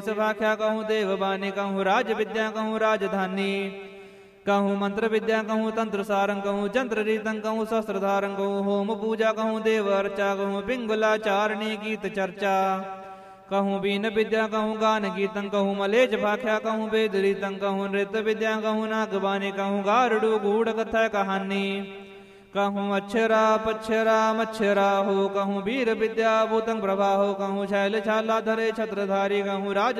सभाख्या कहूँ देवबानी कहूँ राज विद्या कहूँ राजधानी कहूँ मंत्र विद्या कहूँ तंत्र सारंग कहूँ जंत्र रीतंग कहूँ शस्त्रधारंग कहूँ होम पूजा कहूँ देव अर्चा कहूँ पिंगुलाचारणी गीत चर्चा कहूँ बीन विद्या कहूँ गान गीतं कहूँ मलेज भाख्या कहूँ वेद रीतं कहूँ नृत्य विद्या कहूँ नागबानी कहूँ गारुडु गूढ़ कथा कहानी कहूँ अक्षरा पक्षरा मच्छरा हो कहूँ वीर विद्या भूतं प्रभा हो कहूँ शैल छाला धरे छत्रधारी कहूँ राज